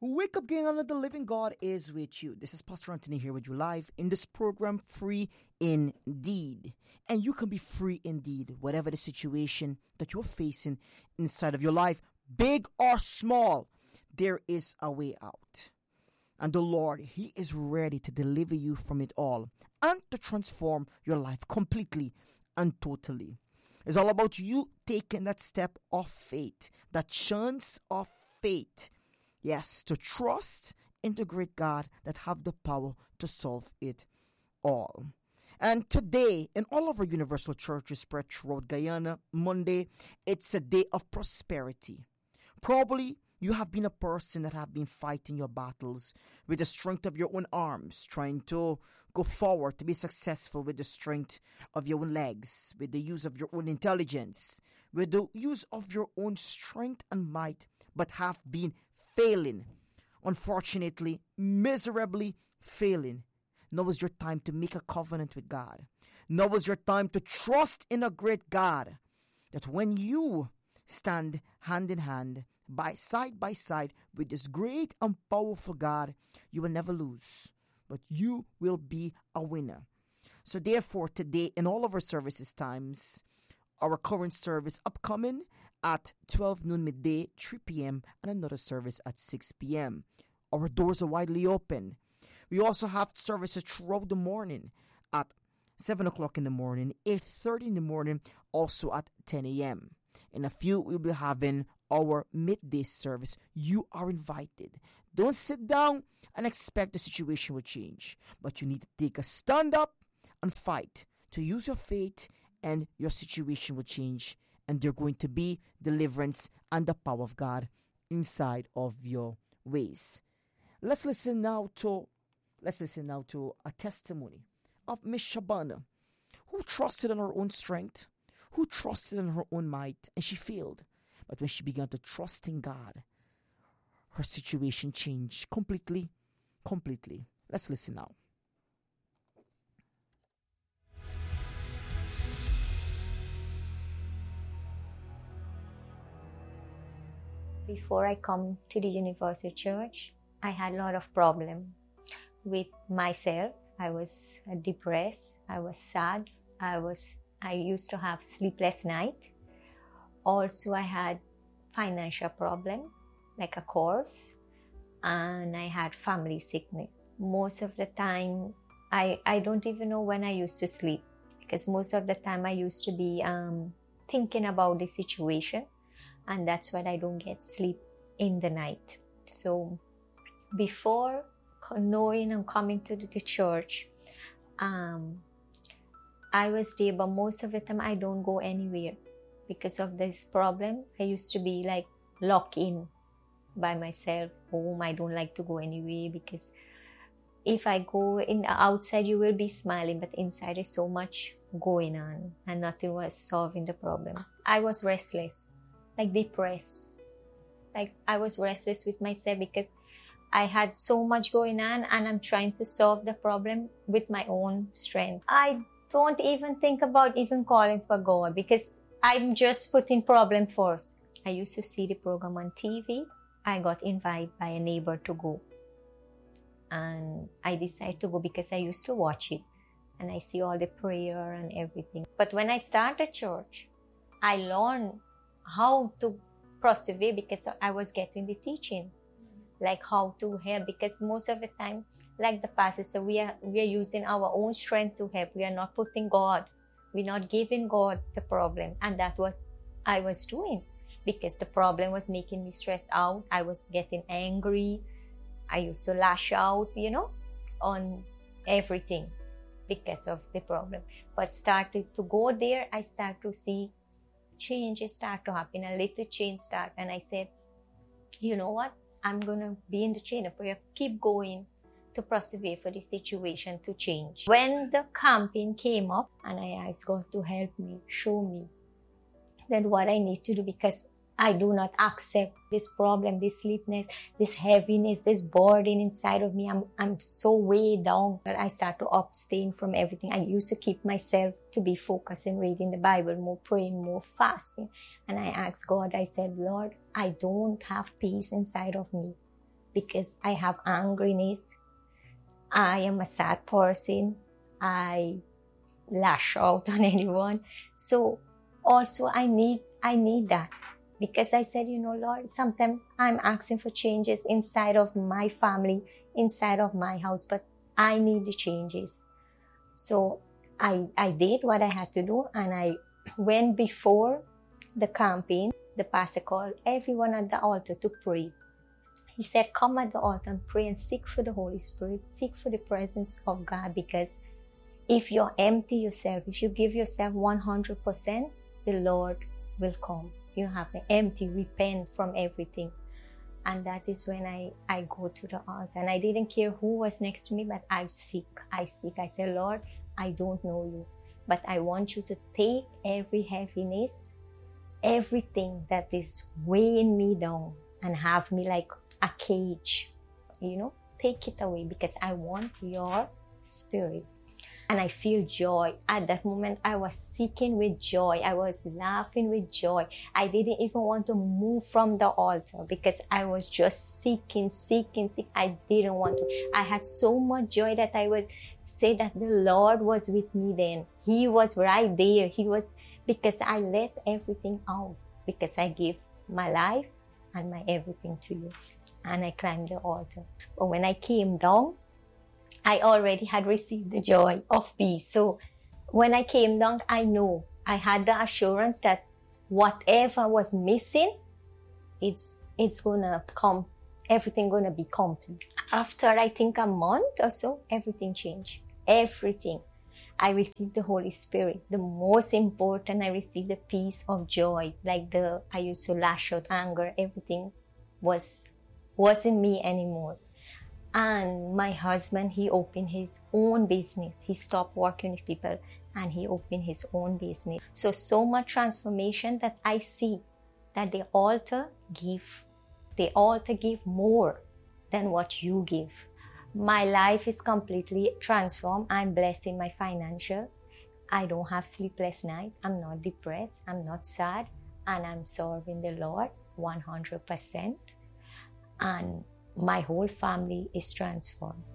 Wake up, gang, the living God is with you. This is Pastor Anthony here with you live in this program, Free Indeed. And you can be free indeed, whatever the situation that you're facing inside of your life, big or small, there is a way out. And the Lord, He is ready to deliver you from it all and to transform your life completely and totally. It's all about you taking that step of faith, that chance of faith. Yes, to trust in the great God that have the power to solve it all. And today, in all of our universal churches spread throughout Guyana, Monday, it's a day of prosperity. Probably you have been a person that have been fighting your battles with the strength of your own arms, trying to go forward to be successful with the strength of your own legs, with the use of your own intelligence, with the use of your own strength and might, but have been failing, unfortunately, miserably failing. Now is your time to make a covenant with God. Now is your time to trust in a great God, that when you stand hand in hand, side by side with this great and powerful God, you will never lose, but you will be a winner. So therefore, today, in all of our services times, our current service upcoming at 12 noon midday, 3 p.m., and another service at 6 p.m. Our doors are widely open. We also have services throughout the morning at 7 o'clock in the morning, 8:30 in the morning, also at 10 a.m. In a few, we'll be having our midday service. You are invited. Don't sit down and expect the situation will change, but you need to take a stand up and fight to use your faith, and your situation will change, and there's going to be deliverance and the power of God inside of your ways. Let's listen now to a testimony of Miss Shabana, who trusted in her own strength, who trusted in her own might, and she failed. But when she began to trust in God, her situation changed completely. Let's listen now. Before I come to the Universal Church, I had a lot of problem with myself. I was depressed. I was sad. I used to have sleepless night. Also, I had financial problem, like a course, and I had family sickness. Most of the time, I don't even know when I used to sleep, because most of the time I used to be thinking about the situation, and that's why I don't get sleep in the night. So before knowing and coming to the church, I was there, but most of the time I don't go anywhere because of this problem. I used to be like locked in by myself home. I don't like to go anywhere, because if I go in the outside, you will be smiling, but inside is so much going on and nothing was solving the problem. I was restless, like depressed. Like I was restless with myself because I had so much going on and I'm trying to solve the problem with my own strength. I don't even think about even calling for God, because I'm just putting problem first. I used to see the program on TV. I got invited by a neighbor to go. And I decided to go because I used to watch it. And I see all the prayer and everything. But when I started church, I learned how to persevere, because I was getting the teaching. Like how to help, because most of the time, like the pastor said, we are using our own strength to help. We are not putting God. We're not giving God the problem. And that was I was doing, because the problem was making me stressed out. I was getting angry. I used to lash out, on everything because of the problem. But started to go there, I start to see changes start to happen. A little change start. And I said, you know what? I'm going to be in the chain of prayer, keep going to persevere for the situation to change. When the camping came up, and I asked God to help me, show me that what I need to do, because I do not accept this problem, this sleepiness, this heaviness, this burden inside of me. I'm so weighed down that I start to abstain from everything. I used to keep myself to be focused in reading the Bible, more praying, more fasting. And I asked God, I said, Lord, I don't have peace inside of me. because I have angriness. I am a sad person. I lash out on anyone. So also I need that, because I said, Lord, sometimes I'm asking for changes inside of my family, inside of my house, but I need the changes. So I did what I had to do, and I went before the campaign. The pastor called everyone at the altar to pray. He said, come at the altar and pray and seek for the Holy Spirit, seek for the presence of God, because if you're empty yourself, if you give yourself 100%, the Lord will come. You have to empty, repent from everything. And that is when I go to the altar. And I didn't care who was next to me, but I seek. I said, Lord, I don't know you, but I want you to take every heaviness, everything that is weighing me down and have me like a cage, take it away, because I want your spirit. And I feel joy. At that moment, I was seeking with joy. I was laughing with joy. I didn't even want to move from the altar because I was just seeking. I didn't want to. I had so much joy that I would say that the Lord was with me then. He was right there. Because I let everything out, because I gave my life and my everything to you. And I climbed the altar. But when I came down, I already had received the joy of peace. So when I came down, I know I had the assurance that whatever was missing, it's gonna come. Everything gonna be complete. After I think a month or so, everything changed. Everything. I received the Holy Spirit. The most important, I received the peace of joy. I used to lash out anger. Everything wasn't me anymore. And my husband, he opened his own business. He stopped working with people and he opened his own business. So much transformation that I see that the altar give more than what you give. My life is completely transformed. I'm blessed in my financial. I don't have sleepless night. I'm not depressed. I'm not sad. And I'm serving the Lord 100%. And my whole family is transformed.